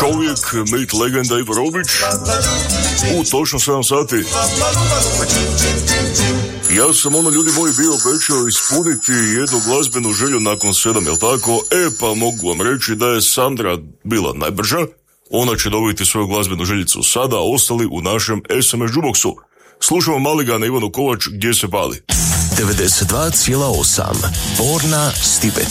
Čovjek, mit, legenda Ivo Robić u točno 7 sati. Ja sam ljudi moji bio obećao ispuniti jednu glazbenu želju nakon 7, jel tako? Pa mogu vam reći da je Sandra bila najbrža. Ona će dobiti svoju glazbenu željicu sada, a ostali u našem SMS jukeboxu. Slušamo Maligana Ivanu Kovač, Gdje se pali. 92,8 Borna Stipet.